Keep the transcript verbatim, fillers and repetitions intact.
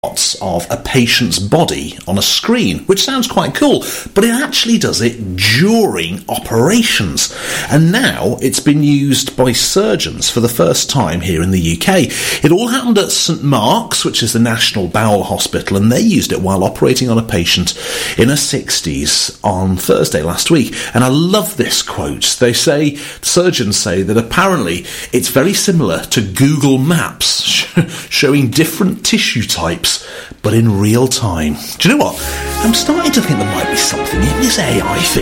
of a patient's body on a screen, which sounds quite cool, but it actually does it during operations. And now it's been used by surgeons for the first time here in the U K. It all happened at St Mark's, which is the National Bowel Hospital, and they used it while operating on a patient in her sixties on Thursday last week. And I love this quote. They say, surgeons say that apparently it's very similar to Google Maps, showing different tissue types but in real time. Do you know what? I'm starting to think there might be something in this A I thing.